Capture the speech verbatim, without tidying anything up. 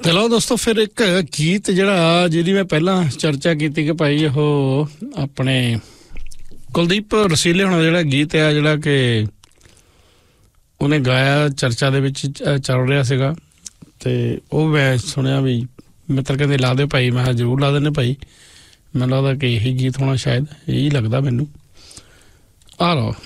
ਚਲੋ ਦੋਸਤੋ ਫਿਰ ਇੱਕ ਗੀਤ ਜਿਹੜਾ ਜਿਹਦੀ ਮੈਂ ਪਹਿਲਾਂ ਚਰਚਾ ਕੀਤੀ ਕਿ ਭਾਈ ਉਹ ਆਪਣੇ ਕੁਲਦੀਪ ਰਸੀਲੇ ਹੋਣਾ ਜਿਹੜਾ ਗੀਤ ਆ ਜਿਹੜਾ ਕਿ ਉਹਨੇ ਗਾਇਆ ਚਰਚਾ ਦੇ ਵਿੱਚ ਚੱਲ ਰਿਹਾ ਸੀਗਾ ਅਤੇ ਉਹ ਮੈਂ ਸੁਣਿਆ ਵੀ ਮਿੱਤਰ ਕਹਿੰਦੇ ਲਾ ਦਿਓ ਭਾਈ। ਮੈਂ ਕਿਹਾ ਜ਼ਰੂਰ ਲਾ ਦਿੰਦੇ ਭਾਈ। ਮੈਨੂੰ ਲੱਗਦਾ ਕਿ ਇਹੀ ਗੀਤ ਹੋਣਾ ਸ਼ਾਇਦ ਇਹੀ ਲੱਗਦਾ ਮੈਨੂੰ। ਆ ਲਓ।